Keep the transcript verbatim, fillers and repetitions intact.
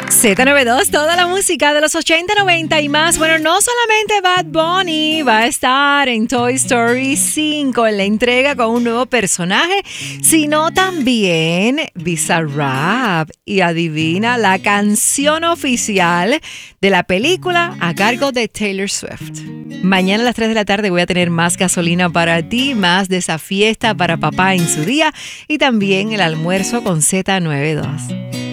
Z noventa y dos, toda la música de los ochenta, noventa y más. Bueno, no solamente Bad Bunny va a estar en Toy Story cinco en la entrega con un nuevo personaje, sino también Bizarrap. Y adivina, la canción oficial de la película a cargo de Taylor Swift. Mañana a las tres de la tarde voy a tener más gasolina para ti, más de esa fiesta para papá en su día y también el almuerzo con Z noventa y dos.